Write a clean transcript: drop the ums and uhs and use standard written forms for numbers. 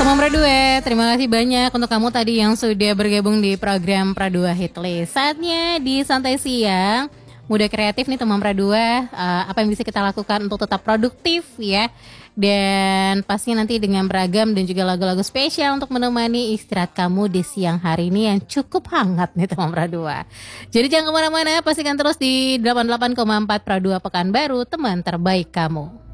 Teman Pradua, terima kasih banyak untuk kamu tadi yang sudah bergabung di program Pradua Hitlist. Saatnya di santai siang, muda kreatif nih teman Pradua, apa yang bisa kita lakukan untuk tetap produktif ya. Dan pastinya nanti dengan beragam dan juga lagu-lagu spesial untuk menemani istirahat kamu di siang hari ini yang cukup hangat nih teman Pradua. Jadi jangan kemana-mana, pastikan terus di 88,4 Pradua Pekanbaru, teman terbaik kamu.